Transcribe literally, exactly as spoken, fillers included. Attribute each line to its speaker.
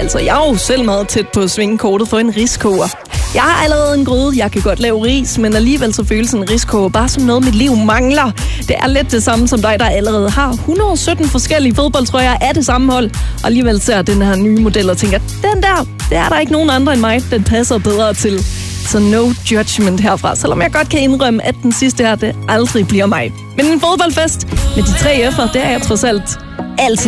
Speaker 1: Altså, jeg er jo selv meget tæt på at svinge kortet for en riskoger. Jeg har allerede en gryde, jeg kan godt lave ris, men alligevel så føles en riskoger bare som noget, mit liv mangler. Det er lidt det samme som dig, der allerede har et hundrede og sytten forskellige fodboldtrøjer af det samme hold. Og alligevel ser den her nye model og tænker, den der, det er der ikke nogen andre end mig, den passer bedre til. Så no judgment herfra, selvom jeg godt kan indrømme, at den sidste her, det aldrig bliver mig. Men en fodboldfest med de tre F'er, det er jeg trods alt altid.